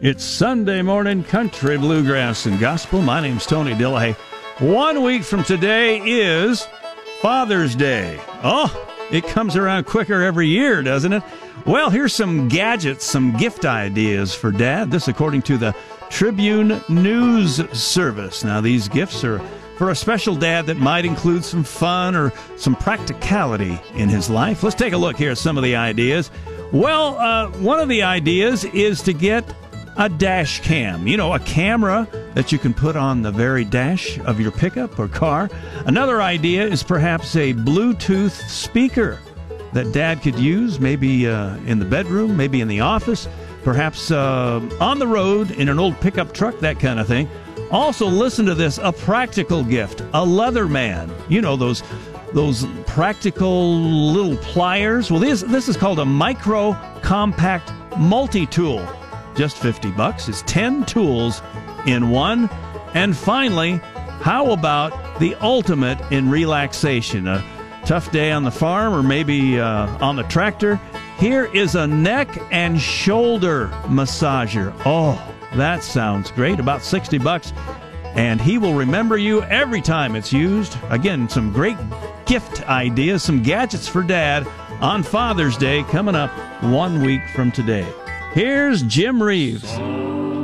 It's Sunday morning country, bluegrass, and gospel. My name's Tony Dillahay. 1 week from today is Father's Day. Oh, it comes around quicker every year, doesn't it? Well, here's some gadgets, some gift ideas for Dad. This according to the Tribune News Service. Now, these gifts are for a special dad that might include some fun or some practicality in his life. Let's take a look here at some of the ideas. Well, one of the ideas is to get a dash cam. You know, a camera that you can put on the very dash of your pickup or car. Another idea is perhaps a Bluetooth speaker that Dad could use, maybe in the bedroom, maybe in the office, perhaps on the road in an old pickup truck, that kind of thing. Also, listen to this, a practical gift, a Leatherman. You know, those practical little pliers. Well, this is called a micro compact multi-tool. Just $50. It's 10 tools in one. And finally, how about the ultimate in relaxation? A tough day on the farm or maybe on the tractor. Here is a neck and shoulder massager. Oh, that sounds great. About $60. And he will remember you every time it's used. Again, some great gift ideas, some gadgets for Dad on Father's Day coming up 1 week from today. Here's Jim Reeves.